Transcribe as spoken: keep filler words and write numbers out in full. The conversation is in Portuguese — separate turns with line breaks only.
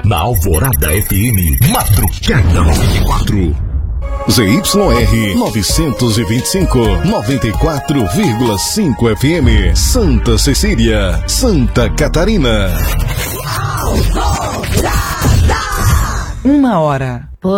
na Alvorada F M, Madrugada noventa e quatro. Z Y R novecentos e vinte e cinco, noventa e quatro vírgula cinco F M, Santa Cecília, Santa Catarina.
Uma hora.